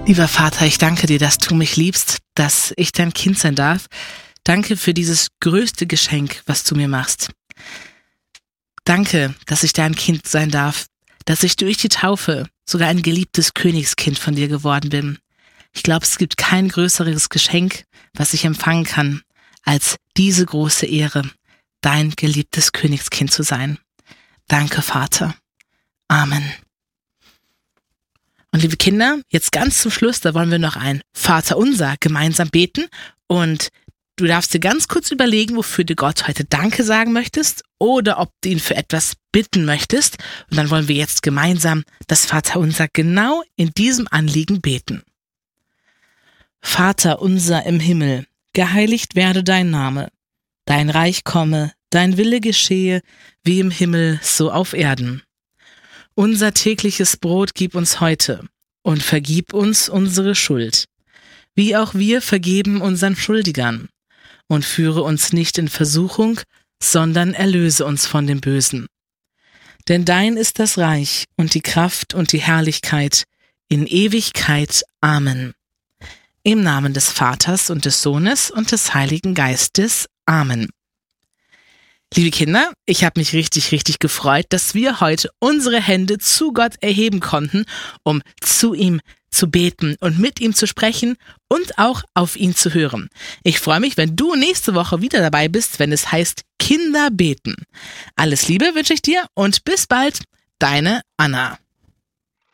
Lieber Vater, ich danke dir, dass du mich liebst, dass ich dein Kind sein darf. Danke für dieses größte Geschenk, was du mir machst. Danke, dass ich dein Kind sein darf, dass ich durch die Taufe sogar ein geliebtes Königskind von dir geworden bin. Ich glaube, es gibt kein größeres Geschenk, was ich empfangen kann, als diese große Ehre, dein geliebtes Königskind zu sein. Danke, Vater. Amen. Und liebe Kinder, jetzt ganz zum Schluss, da wollen wir noch ein Vaterunser gemeinsam beten und du darfst dir ganz kurz überlegen, wofür du Gott heute Danke sagen möchtest oder ob du ihn für etwas bitten möchtest. Und dann wollen wir jetzt gemeinsam das Vaterunser genau in diesem Anliegen beten. Vater unser im Himmel, geheiligt werde dein Name. Dein Reich komme, dein Wille geschehe, wie im Himmel, so auf Erden. Unser tägliches Brot gib uns heute und vergib uns unsere Schuld, wie auch wir vergeben unseren Schuldigern. Und führe uns nicht in Versuchung, sondern erlöse uns von dem Bösen. Denn dein ist das Reich und die Kraft und die Herrlichkeit in Ewigkeit. Amen. Im Namen des Vaters und des Sohnes und des Heiligen Geistes. Amen. Liebe Kinder, ich habe mich richtig gefreut, dass wir heute unsere Hände zu Gott erheben konnten, um zu ihm zu beten und mit ihm zu sprechen und auch auf ihn zu hören. Ich freue mich, wenn du nächste Woche wieder dabei bist, wenn es heißt Kinder beten. Alles Liebe wünsche ich dir und bis bald, deine Anna.